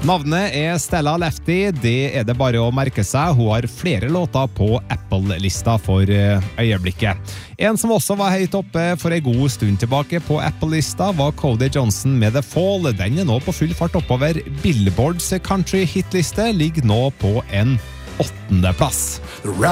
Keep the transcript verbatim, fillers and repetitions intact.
Navnet er Stella Lefty, det er det bare å merke seg. Hun har flere låter på Apple-lista for øyeblikket. En som også var høyt oppe for en god stund tilbake på Apple-lista var Cody Johnson med The Fall. Den er nå på full fart oppover. Billboards country hitliste ligger nå på en åttende plass.